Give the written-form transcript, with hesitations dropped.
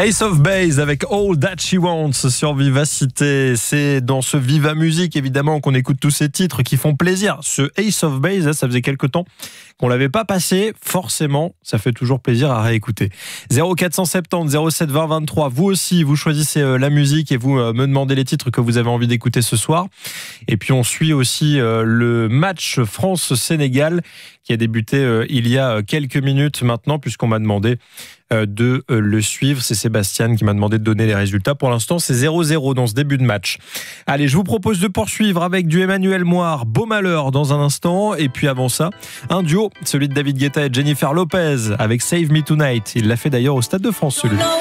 Ace of Base avec All That She Wants sur Vivacité. C'est dans ce Viva Musique évidemment qu'on écoute tous ces titres qui font plaisir. Ce Ace of Base, ça faisait quelque temps qu'on l'avait pas passé. Forcément, ça fait toujours plaisir à réécouter. 0470 07 20 23. Vous aussi, vous choisissez la musique et vous me demandez les titres que vous avez envie d'écouter ce soir. Et puis on suit aussi le match France-Sénégal qui a débuté il y a quelques minutes maintenant, puisqu'on m'a demandé de le suivre. C'est Sébastien qui m'a demandé de donner les résultats. Pour l'instant, c'est 0-0 dans ce début de match. Allez, je vous propose de poursuivre avec du Emmanuel Moir, Beau Malheur dans un instant. Et puis avant ça, un duo, celui de David Guetta et Jennifer Lopez avec Save Me Tonight. Il l'a fait d'ailleurs au Stade de France, celui-là.